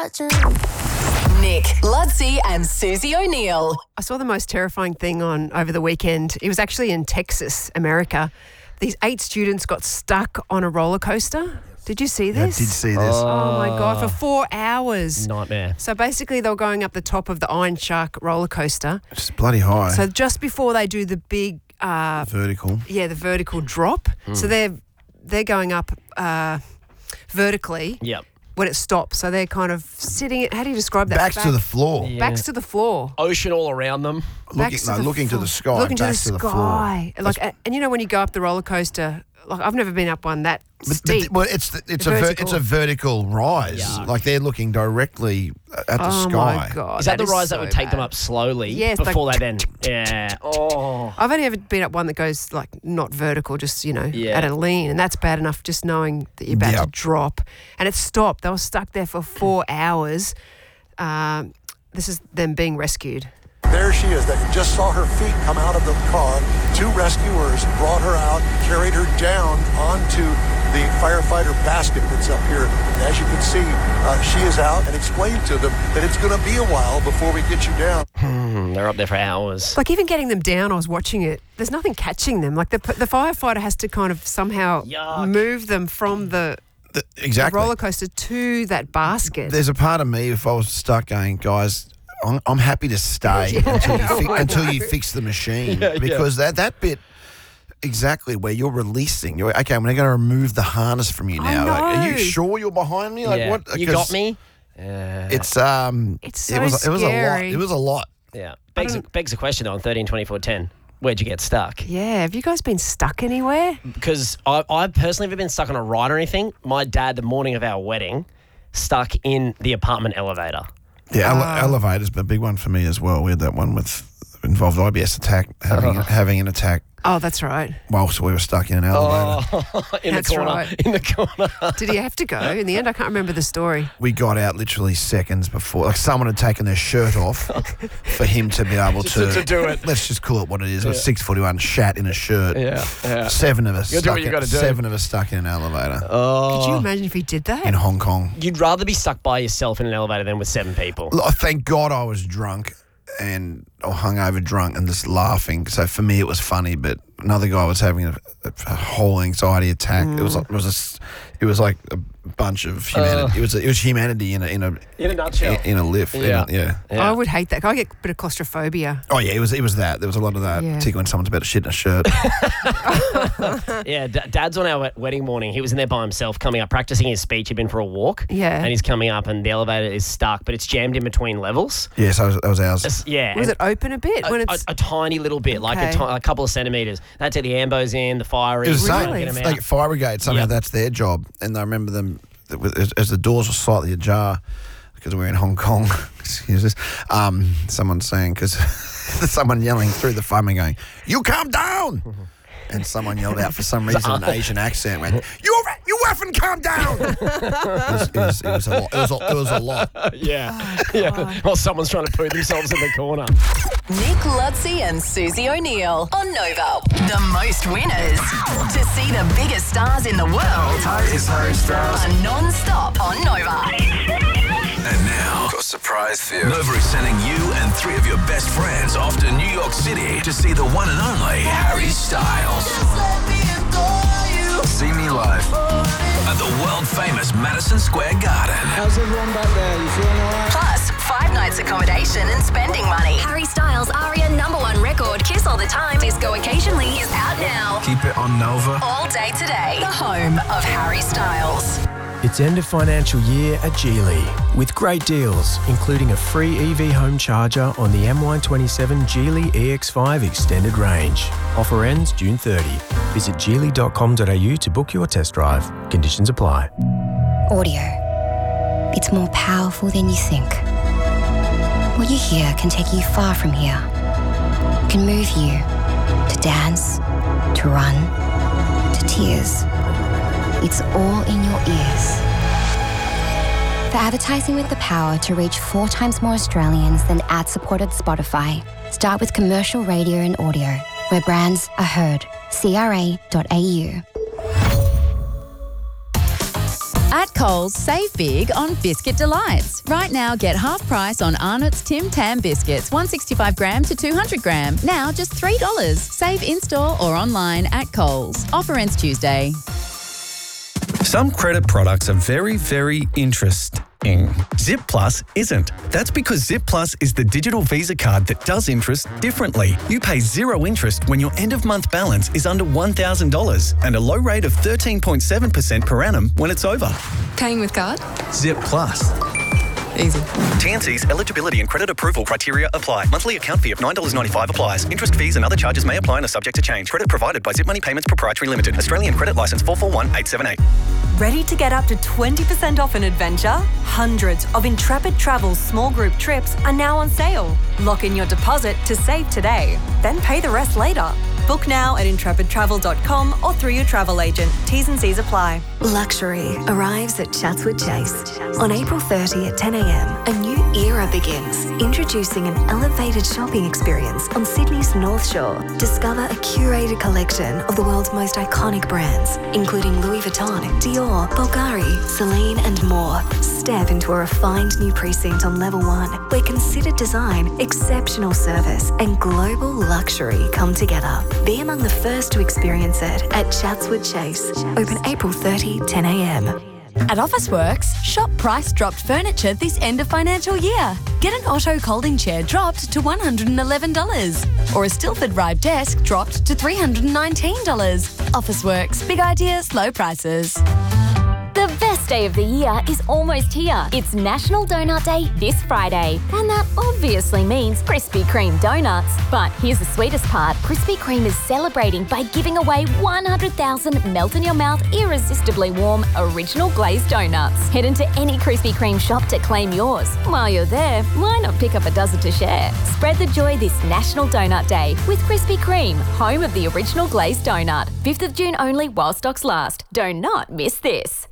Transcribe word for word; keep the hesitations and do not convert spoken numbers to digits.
Nick, Ludsey and Susie O'Neill. I saw the most terrifying thing on over the weekend. It was actually in Texas, America. These eight students got stuck on a roller coaster. Did you see this? I did see this. Oh, oh my God, for four hours. Nightmare. So basically they were going up the top of the Iron Shark roller coaster. It's bloody high. So just before they do the big... Uh, vertical. Yeah, the vertical drop. Mm. So they're, they're going up uh, vertically. Yep. When it stops. So they're kind of sitting... How do you describe that? Backs Back, to the floor. Yeah. Backs to the floor. Ocean all around them. Looking, no, to looking floor. to the sky. Looking to the backs to the sky. floor. Like, and, and you know when you go up the roller coaster, like I've never been up one that But, steep. but, well, it's the, it's The a ver- vertical. it's a vertical rise. Yuck. Like they're looking directly at the oh sky. my God. Is that, the is rise so that would take bad. them up slowly Yes, before like- they then... Yeah. Oh. I've only ever been up one that goes like not vertical, just, you know, Yeah. at a lean. And that's bad enough just knowing that you're about Yep. to drop. And it stopped. They were stuck there for four hours. Um, this is them being rescued. There she is. That you just saw her feet come out of the car. Two rescuers brought her out, carried her down onto the firefighter basket that's up here. And as you can see, uh, she is out and explained to them that it's going to be a while before we get you down. Mm, they're up there for hours. Like even getting them down, I was watching it. There's nothing catching them. Like the the firefighter has to kind of somehow Yuck. move them from the, The- the exactly. roller coaster to that basket. There's a part of me, if I was stuck going, guys, I'm, I'm happy to stay until you fi- until you fix the machine because that that bit. Exactly where you're releasing. You're okay. I'm going to remove the harness from you I now. Like, are you know. sure you're behind me? Like yeah. what? You 'Cause got me? Yeah. It's um. It's it so was it was a lot. scary. It was a lot. yeah. Begs, begs the question though on thirteen twenty-four ten. Where'd you get stuck? Yeah, have you guys been stuck anywhere? Because I, I personally haven't been stuck on a ride or anything. My dad, the morning of our wedding, stuck in the apartment elevator. Yeah, ele- elevators, but a big one for me as well. We had that one with involved I B S attack, having having an attack Oh, that's right. whilst we were stuck in an elevator. Oh, in That's the corner. right. In the corner. Did he have to go? In the end, I can't remember the story. We got out literally seconds before, like someone had taken their shirt off for him to be able Just to, to do it. Let's just call it what it is. It was six forty-one shat in a shirt. Yeah, yeah. Seven of us You gotta do stuck what you in, gotta do. seven of us stuck in an elevator Oh. Could you imagine if he did that? in Hong Kong. You'd rather be stuck by yourself in an elevator than with seven people. Look, Thank God I was drunk and or hungover drunk and just laughing. So for me it was funny, but another guy was having a, a whole anxiety attack. It was like, it was a s it was like a bunch of humanity. it was a, it was humanity in a in a In a nutshell. in, in a lift. in a- Yeah. yeah. Yeah. I would hate that. I get a bit of claustrophobia. Oh yeah, it was it was that. There was a lot of that, Yeah. particularly when someone's about to shit in a shirt. Yeah, D- Dad's on our wed- wedding morning. He was in there by himself coming up, practicing his speech. He'd been for a walk. Yeah. And he's coming up and the elevator is stuck, but it's jammed in between levels. Yeah, so that was, that was ours. It's- yeah. Was and it open a bit a, when a, it's? a tiny little bit, like a, Okay. ti- a couple of centimetres. They'd take the ambos in, the fire It was the in, same. Really? get 'em out. Like fire brigade, somehow Yeah. that's their job. And I remember them as, as the doors were slightly ajar because we were in Hong Kong. Excuse us. Um, someone saying because someone yelling through the phone and going, "You calm down." And someone yelled out for some reason an Asian accent, went, "You you effing calm down." it, was, it, was, it was a lot. It was a, it was a lot. Yeah. yeah. While someone's trying to poo themselves in the corner. Nick, Ludsey and Susie O'Neill on Nova. The most winners. To see the biggest stars in the world Hi, it's Harry Styles. are non-stop on Nova. And now, got a surprise for you. Nova is sending you and three of your best friends off to New York City to see the one and only Harry Styles. See me live at the world-famous Madison Square Garden. How's everyone back there? You feeling all right? Plus, five nights accommodation and spending money. Harry Styles' Aria number one record, Kiss All the Time, Disco Occasionally, Is out now. Keep it on Nova. All day today. The home of Harry Styles. It's end of financial year at Geely with great deals, including a free E V home charger on the M Y twenty-seven Geely E X five extended range. Offer ends June thirtieth. Visit geely dot com dot a u to book your test drive. Conditions apply. audio. It's more powerful than you think. What you hear can take you far from here. It can move you to dance, to run, to tears. It's all in your ears. For advertising with the power to reach four times more Australians than ad-supported Spotify, start with commercial radio and audio, where brands are heard. C R A dot A U. At Coles, save big on Biscuit Delights. Right now, get half price on Arnott's Tim Tam biscuits, one sixty-five gram to two hundred gram. Now just three dollars. Save in-store or online at Coles. Offer ends Tuesday. Some credit products are very, very interesting. Zip Plus isn't. That's because Zip Plus is the digital Visa card that does interest differently. You pay zero interest when your end-of-month balance is under one thousand dollars and a low rate of thirteen point seven percent per annum when it's over. Paying with card? Zip Plus. Easy. T N Cs, eligibility and credit approval criteria apply. Monthly account fee of nine dollars ninety-five applies. Interest fees and other charges may apply and are subject to change. Credit provided by Zip Money Payments Proprietary Limited. Australian credit licence four four one eight seven eight. Ready to get up to twenty percent off an adventure? Hundreds of Intrepid Travel's small group trips are now on sale. Lock in your deposit to save today, then pay the rest later. Book now at intrepid travel dot com or through your travel agent. T's and C's apply. Luxury arrives at Chatswood Chase. On April thirtieth at ten a.m, a new era begins, introducing an elevated shopping experience on Sydney's North Shore. Discover a curated collection of the world's most iconic brands, including Louis Vuitton, Dior, Bulgari, Celine and more. Step into a refined new precinct on level one, where considered design, exceptional service and global luxury come together. Be among the first to experience it at Chatswood Chase. Open April thirtieth, ten a.m. At Officeworks, shop price dropped furniture this end of financial year. Get an Otto Colding chair dropped to one hundred eleven dollars or a Stilford Ribe desk dropped to three hundred nineteen dollars. Officeworks, big ideas, low prices. The best day of the year is almost here. It's National Donut Day this Friday, and that obviously means Krispy Kreme donuts. But here's the sweetest part. Krispy Kreme is celebrating by giving away one hundred thousand melt-in-your-mouth, irresistibly warm, original glazed donuts. Head into any Krispy Kreme shop to claim yours. While you're there, why not pick up a dozen to share? Spread the joy this National Donut Day with Krispy Kreme, home of the original glazed donut. fifth of June only while stocks last. Do not miss this.